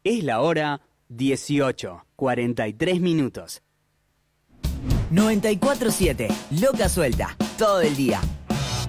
Es la hora 18:43. 94.7, Loca Suelta, todo el día.